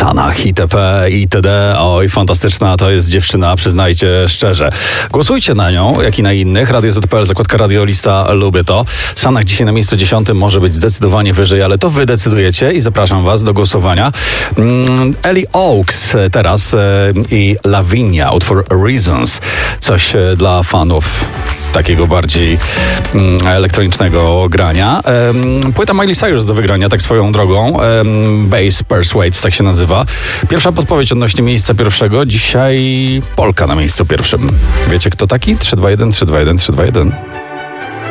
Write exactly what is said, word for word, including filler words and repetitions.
Sanach itp. itd. Oj, fantastyczna to jest dziewczyna, przyznajcie szczerze. Głosujcie na nią, jak i na innych. Radio Z P L, zakładka Radiolista, lubię to. Sanach dzisiaj na miejscu dziesiątym może być zdecydowanie wyżej, ale to wy decydujecie i zapraszam was do głosowania. Mm, Ellie Oaks teraz e, i Lavinia, utwór Reasons. Coś e, dla fanów takiego bardziej mm, elektronicznego grania. Ehm, płyta Miley Cyrus do wygrania, tak swoją drogą. Ehm, Bass Persuades, tak się nazywa. Pierwsza podpowiedź odnośnie miejsca pierwszego. Dzisiaj Polka na miejscu pierwszym. Wiecie kto taki? trzy dwa jeden, trzy dwa jeden, trzy dwa jeden.